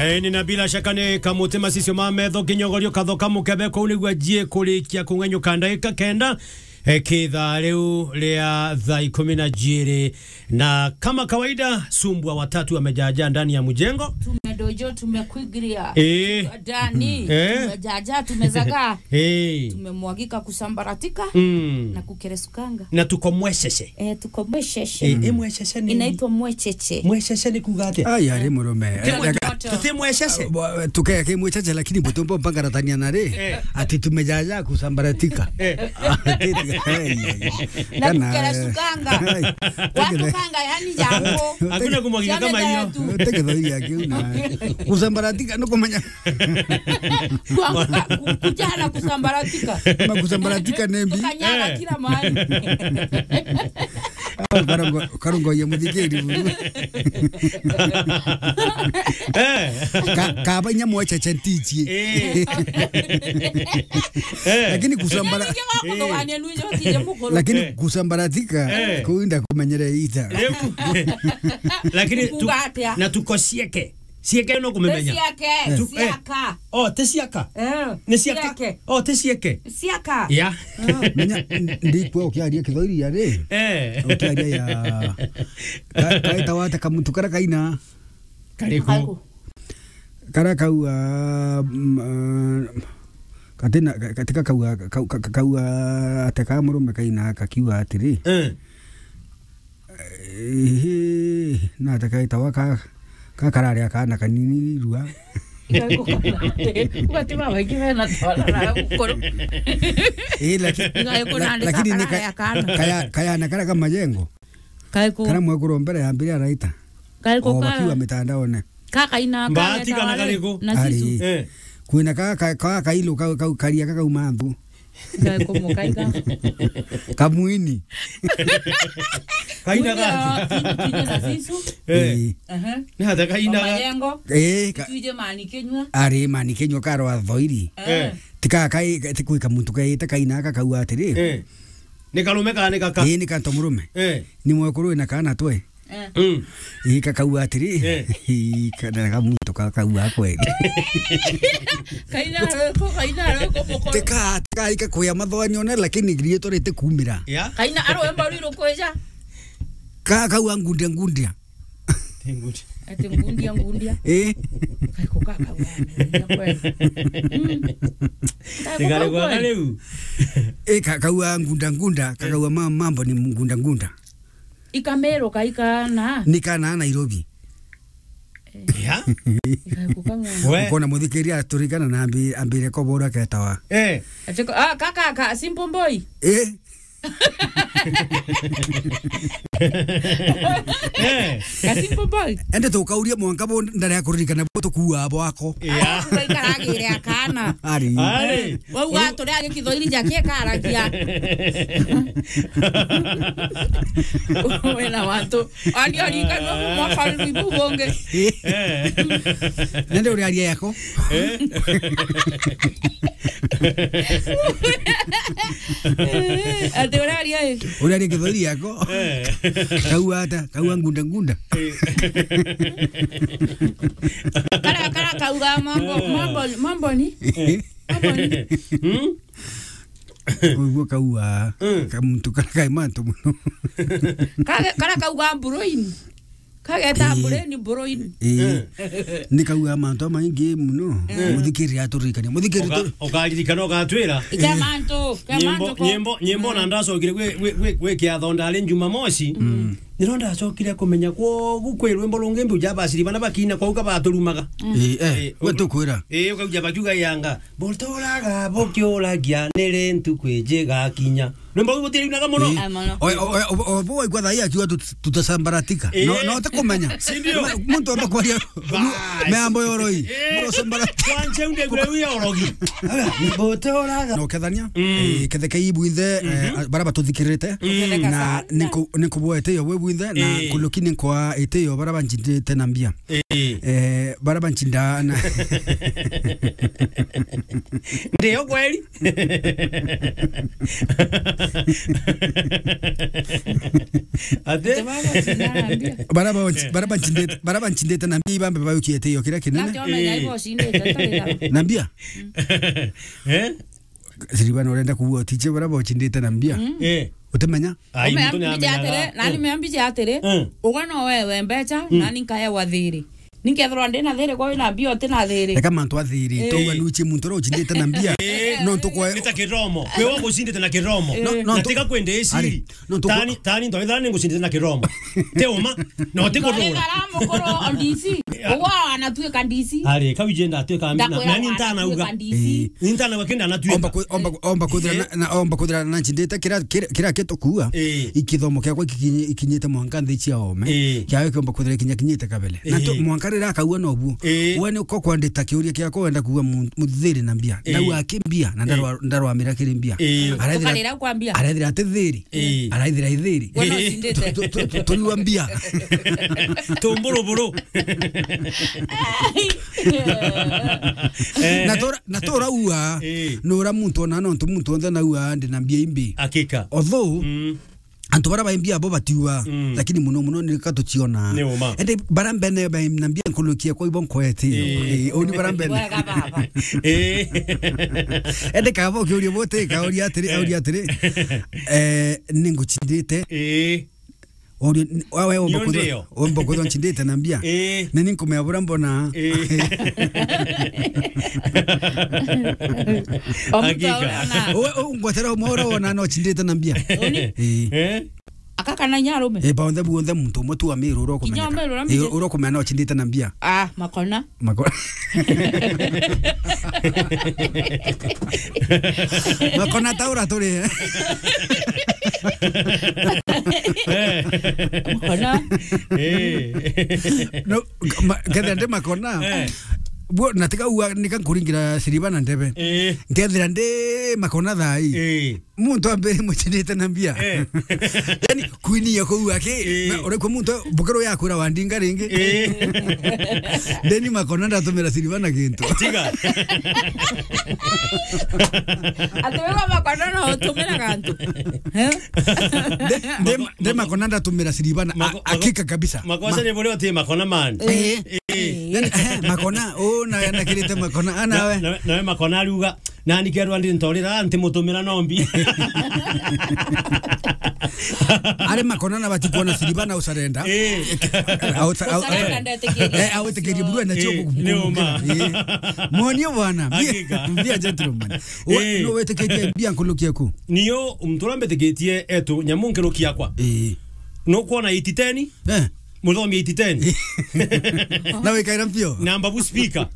ni na bila shaka ni kamutima sisio mametho kinyogorio kathoka mukebe ko uligwa jie kurikia kungenyo kandaika kenda kitha leo lea thaa 12 na kama kawaida sumbua watatu wamejaja ndani ya mjengo. Tumedojo tumekuigiria ndani tumejaja tumezaga tumemwagika kusambaratika na kukeresukanga na tukomwesheshe mwesheshe ni inaitwa mwesheshe ni kugate ari murume tutimwesheshe tukaya mwesheshe lakini butombo mpanga Tanzania nare ati tumejaja kusambaratika na kukeresukanga watu kanga yani jambo hakuna kumwagika kama hiyo tekedho yake una kusambaratika no kumanya kujana kusambaratika kusambaratika nembi kanyara kila mahali karongo ya mudikeri kabanya mwacha chantichi lakini kusambaratika lakini kusambaratika kuinda kumenyera ita lakini na tukosieke sieke no kumemenya siaka tesiaka ni siaka tesieke siaka ya ndipo ukiaria kidhori ya re ukiaria ya kaita wata kamuntu karakaina kariko karakau katika kaua ataka murume kaina kakiwa atiri na atakaita waka kakararia kana kanini rua ukatima wakiwe na twala ukoro lakini kaya nakara kama majengo kana mwekuro mbere ya mbere araita kaiko wakiwa mitandaone kaka ina bahati kana kaliko na sisu kuina kaka kailo karia kaka umambu kaiko mokaika kamuini kaina gati kine na sisu ni hata kaina majengo tuje manikenywa ari manikenywa karo athoiri tika kai tikuika muntu kai kaina kaka atiri ni kalume kana kaka ni kanto murume ni mwekuru ina kana twe kaka atiri kana kamuntu kaka kweli kaina roko moko tika kuya mathwani ona lakini grieto rete kumira kaina aro embariro kweja kaka ngundia ati ngundia kaiko kaka kweli tigare kwa leo kaka ngunda kaka mambo ni ngunda ikamero kaika na nikana Nairobi ya ukona muthikiria turikana na ambire kobora ketawa atiko kaka simple boy kasimpo boy ende tukauria mwanka bo ndare akuririkana bo tukuwa abo ako ikaragire akana ari wau gato ria gikithoiri jake karagia wena watu ali kana mwafari ibubonge nende uri aria yako ate uri aria kithori yako kaua ngunda kara kauga mambo ni ugo kaua kamuntu kai manto muno kara kauga buroini kageta bureni buroini ni kaua manto maingi muno muthikiria aturikania muthikiria ukaririkana ugatwira ikamanto nyimbo na ndacokire gwe kiathonda ali Jumamosi nironda acokire kumenya ko gukwe rwimbo rungembi ujabaciri bana bakina kwa ukabaturumaga we tukwira ukauja bakiuga yanga boltoraga bokyoragia nere ntukweje gakinya rwimbo gutiraga muno obo igwa thai akiwa tutasambaratika no takumenya muntu ambakwria meambo yoroi murosambaratika kwanche unde gure orogi boltoraga no kethania ketheke ibuithe baraba tuthikirite na nikuboete yo webwithe na kulukini kwa eteyo baraba njindite na mbia baraba njindana ndio kweli Ate baraba nchindete na mbia ibambe bayo kiete yo kira kinene nambia Siribana urenda kuwa tiche baraba uchindete na mbia utemenya nani meambia atere ugana wewe mbecha nani nkaya wathiri Ninkethro ndena there kwa ina bio tena there. Eka mantu athiri to ganuche muntu ro chindete na mbia. No to kwa nita kiromo. Kwe wango sindete na kiromo. No tika kwende esi. Tani ndo ithani ngo sindete na kiromo. Teoma no tiko ro. Ngaramo koro ondisi. Owa anatue kandisi. Ari kawigenda atue kambina. Nani ntana uga. Nintana wakenda anatue. Omba kodra na chindete kira keto kuwa. Ikithomo kya kwa ikinyete mwanka ndichi ome. Kya omba kodra kinyete kabele. Na to mwanka raka uwa nobu wene uko kwandita kiuria kiako wenda kuwa muthiri na mbia na wakimbia na ndaro amira kiri mbia araithira kwambia araithira athiri araithira ithiri tuliwa mbia tumburu na tora uwa nora muntu na no muntu ndana uwa ndi na mbia imbi akika although antu bara baimbia abo batiwa lakini muno ni katuchiona ende barambene baimnambia nkulukia kwa ibon koete oni barambene ende kabo kyo bote ka ori atire ningu chindite ori wawe ombokodo chindite nambia nani nkumeyabura mbona ngotera mora ona no chindite nambia akaka na nyarume baonde buonde muntu mutu wa miru ro kumenya ro kumenya no chindite nambia makona makona taura tore makona no kadande makona bo natika uwa nikankuringira Siribana ndebe ndethira ndi makona thai muntu ambere muchindite nambia yani kuini yako uwake ore kwa muntu bokero yakura wandinga ringi deni makona ndatumira Siribana kintu tiga atewa makona no tumira kantu de makona ndatumira Siribana akika kabisa makosa ni bole makona man makona na kirite makona ana we na makona ruga nani kerwa ndi ntorira anti mutumira nombi are makona na batikona Siribana usarenda au tekeri buru na choko neoma monio bwana mbia gentleman no wetekeri mbia nkulukia ku niyo mturambe tegetie etu nyamunkero kiakwa no kuona 8010 muthomi 8010 na wekaira mpio namba bu speaker